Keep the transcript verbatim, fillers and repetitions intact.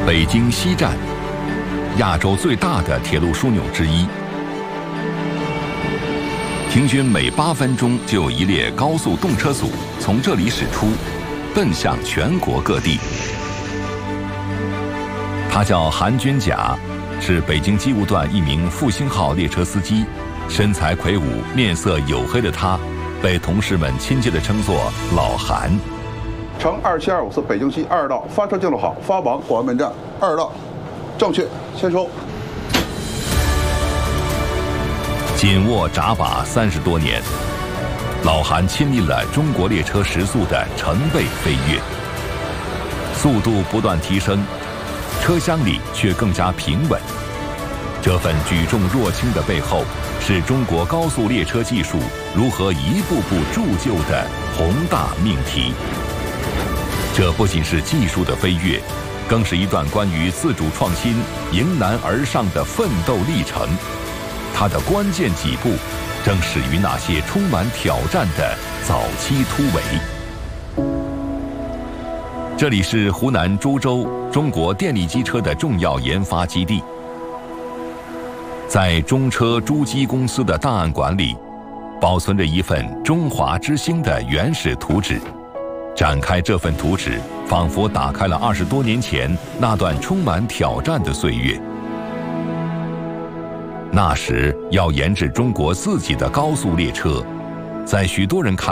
北京西站，亚洲最大的铁路枢纽之一，平均每八分钟就有一列高速动车组从这里驶出，奔向全国各地。他叫韩军甲，是北京机务段一名复兴号列车司机，身材魁梧、面色黝黑的他，被同事们亲切地称作老韩。 乘二七二五次北京西二道，发车进入好，发往广安门站二道，正确，签收。 紧握闸把三十多年，老韩亲历了中国列车时速的成倍飞跃，速度不断提升，车厢里却更加平稳。这份举重若轻的背后，是中国高速列车技术如何一步步铸就的宏大命题。这不仅是技术的飞跃，更是一段关于自主创新、迎难而上的奋斗历程。它的关键几步，正始于那些充满挑战的早期突围。这里是湖南株洲中国电力机车的重要研发基地。在中车株机公司的档案馆里，保存着一份中华之星的原始图纸。展开这份图纸，仿佛打开了二十多年前那段充满挑战的岁月。那时要研制中国自己的高速列车，在许多人看